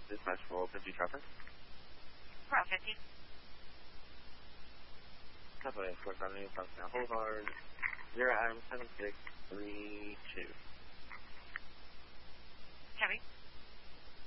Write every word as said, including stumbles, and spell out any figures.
Dispatch for fifty traffic. Route fifty. Copy, fourth Avenue, South Boulevard, zero Adam seven six three two.